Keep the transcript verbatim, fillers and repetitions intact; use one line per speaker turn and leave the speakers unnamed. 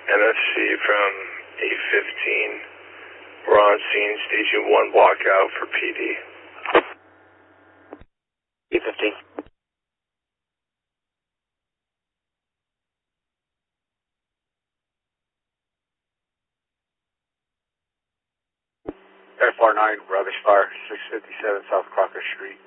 N S C from eight fifteen. We're on scene, station one, block out for P D.
eight fifteen. Air four nine, rubbish fire, six fifty-seven South Crocker Street.